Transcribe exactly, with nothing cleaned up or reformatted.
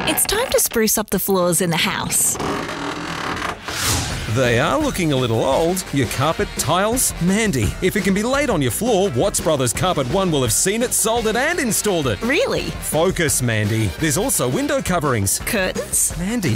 It's time to spruce up the floors in the house. They are looking a little old. Your carpet, tiles? Mandy, if it can be laid on your floor, Watts Brothers Carpet One will have seen it, sold it and installed it. Really? Focus, Mandy. There's also window coverings. Curtains? Mandy,